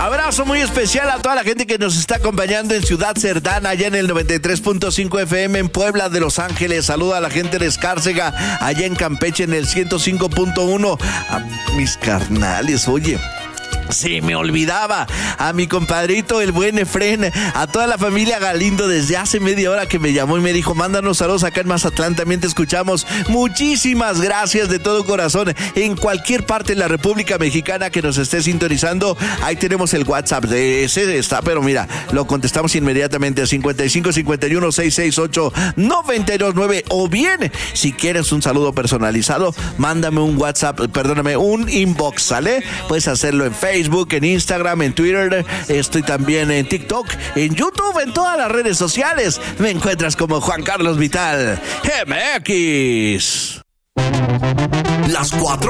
Abrazo muy especial a toda la gente que nos está acompañando en Ciudad Cerdán, allá en el 93.5 FM, en Puebla de Los Ángeles. Saluda a la gente de Escárcega, allá en Campeche, en el 105.1. A mis carnales, oye. Se me olvidaba, a mi compadrito el buen Efren, a toda la familia Galindo desde hace media hora que me llamó y me dijo, mándanos saludos acá en Mazatlán, también te escuchamos. Muchísimas gracias de todo corazón. En cualquier parte de la República Mexicana que nos esté sintonizando, ahí tenemos el WhatsApp, de ese está, pero mira, lo contestamos inmediatamente a 5551-668-929, o bien, si quieres un saludo personalizado, mándame un WhatsApp, perdóname, un inbox, ¿sale? Puedes hacerlo en Facebook, en Instagram, en Twitter, estoy también en TikTok, en YouTube, en todas las redes sociales. Me encuentras como Juan Carlos Vital MX. Las 4